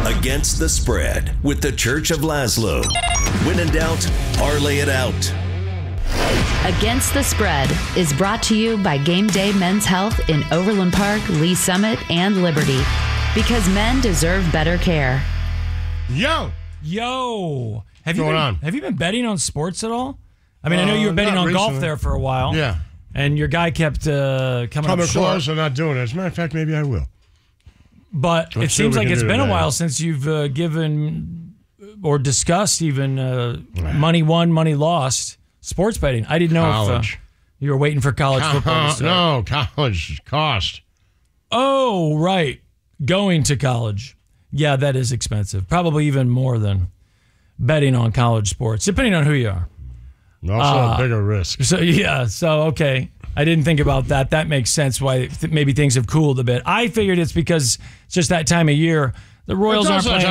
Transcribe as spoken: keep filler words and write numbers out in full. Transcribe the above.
Against the Spread with the Church of Laszlo. When in doubt, parlay it out. Against the Spread is brought to you by Game Day Men's Health in Overland Park, Lee Summit, and Liberty. Because men deserve better care. Yo! Yo! Have What's you going been, on? Have you been betting on sports at all? I mean, uh, I know you were betting on recently. golf there for a while. Yeah. And your guy kept uh, coming Coming up short. close and not doing it. As a matter of fact, maybe I will. But Let's it see seems what we like can it's do been a today. while since you've uh, given or discussed even uh, money won, money lost sports betting. I didn't know College. if uh, you were waiting for college football to start. No, college cost. Oh, right. Going to college. Yeah, that is expensive. Probably even more than betting on college sports, depending on who you are. Also Uh, a bigger risk. So, yeah. So, okay. I didn't think about that. That makes sense why th- maybe things have cooled a bit. I figured it's because it's just that time of year. The Royals It's aren't also playing.